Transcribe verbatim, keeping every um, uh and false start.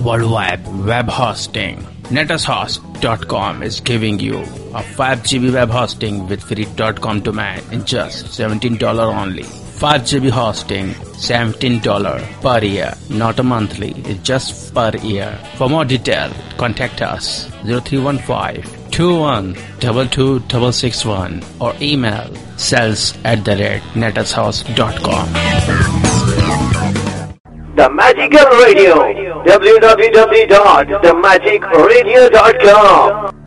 worldwide web hosting. netushost dot com is giving you a five G B web hosting with free .com domain in just seventeen dollars only. five G B hosting, seventeen dollars per year, not a monthly, it's just per year. For more detail, contact us zero three one five, two one two two six six one or email sales at the rate netushost dot com. The Magical Radio, w w w dot the magic radio dot com.